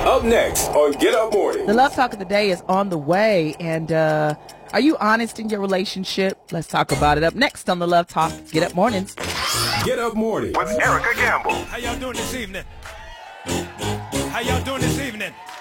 Up next on Get Up Morning. The Love Talk of the Day is on the way. And are you honest in your relationship? Let's talk about it up next on the Love Talk. Get Up Mornings. Get Up Morning with Erica Gamble. How y'all doing this evening? How y'all doing this evening?